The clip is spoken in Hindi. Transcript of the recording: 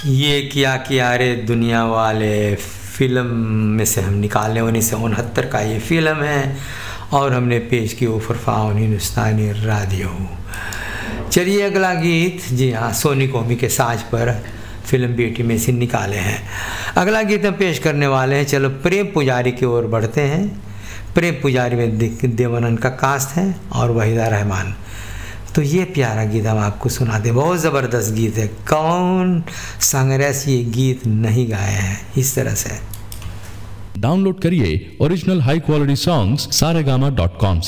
ये किया रे दुनिया वाले फ़िल्म में से हम निकाले 1969 का ये फ़िल्म है और हमने पेश की फरफाउन हिंदुस्तानी राडियो। चलिए अगला गीत, जी हाँ, सोनी कोमी के साज पर फिल्म बेटी में से निकाले हैं। अगला गीत हम पेश करने वाले हैं, चलो प्रेम पुजारी की ओर बढ़ते हैं। प्रेम पुजारी में देवानंद का कास्ट है और वहीदा रहमान। तो ये प्यारा गीत हम आपको सुनाते हैं, बहुत ज़बरदस्त गीत है। कौन संगरेस ये गीत नहीं गाए हैं इस तरह से। डाउनलोड करिए original high quality songs saregama.com